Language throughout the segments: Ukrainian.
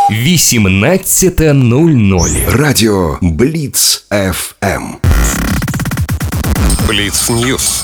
18:00. Радіо Бліц ФМ. Бліц Ньюс.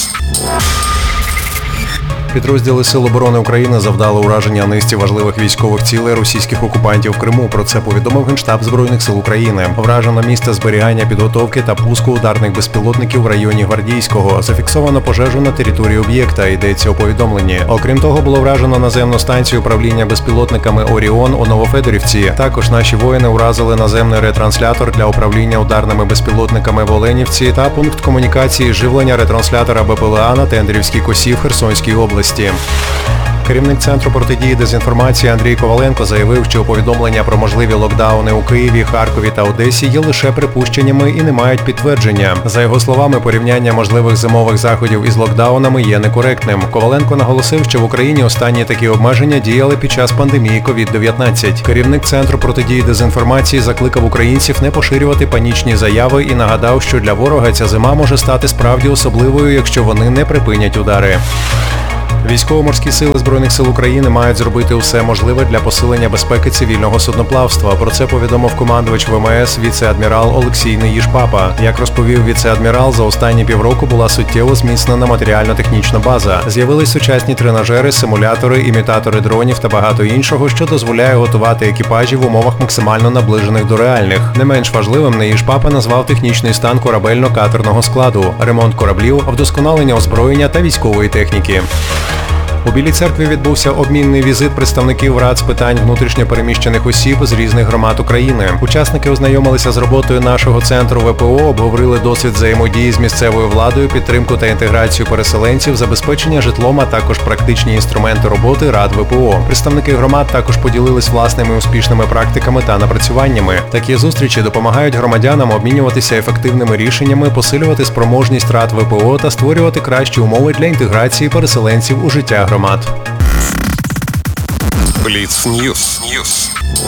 Підрозділи Сил оборони України завдали ураження низці важливих військових цілей російських окупантів в Криму. Про це повідомив Генштаб Збройних сил України. Вражено місце зберігання, підготовки та пуску ударних безпілотників в районі Гвардійського. Зафіксовано пожежу на території об'єкта, йдеться у повідомленні. Окрім того, було вражено наземну станцію управління безпілотниками «Оріон» у Новофедорівці. Також наші воїни уразили наземний ретранслятор для управління ударними безпілотниками в Оленівці та пункт комунікації живлення ретранслятора БПЛА на Тендрівській косі в Херсонській області. Керівник Центру протидії дезінформації Андрій Коваленко заявив, що повідомлення про можливі локдауни у Києві, Харкові та Одесі є лише припущеннями і не мають підтвердження. За його словами, порівняння можливих зимових заходів із локдаунами є некоректним. Коваленко наголосив, що в Україні останні такі обмеження діяли під час пандемії COVID-19. Керівник Центру протидії дезінформації закликав українців не поширювати панічні заяви і нагадав, що для ворога ця зима може стати справді особливою, якщо вони не припинять удари. Військово-морські сили Збройних сил України мають зробити усе можливе для посилення безпеки цивільного судноплавства. Про це повідомив командувач ВМС віце-адмірал Олексій Неїж-Папа. Як розповів віце-адмірал, за останні півроку була суттєво зміцнена матеріально-технічна база. З'явились сучасні тренажери, симулятори, імітатори дронів та багато іншого, що дозволяє готувати екіпажі в умовах максимально наближених до реальних. Не менш важливим Неїж-Папа назвав технічний стан корабельно-катерного складу, ремонт кораблів, вдосконалення озброєння та військової техніки. У Білій Церкві відбувся обмінний візит представників Рад з питань внутрішньопереміщених осіб з різних громад України. Учасники ознайомилися з роботою нашого центру ВПО, обговорили досвід взаємодії з місцевою владою, підтримку та інтеграцію переселенців, забезпечення житлом, а також практичні інструменти роботи Рад ВПО. Представники громад також поділились власними успішними практиками та напрацюваннями. Такі зустрічі допомагають громадянам обмінюватися ефективними рішеннями, посилювати спроможність Рад ВПО та створювати кращі умови для інтеграції переселенців у життя громад. Бліц Ньюс.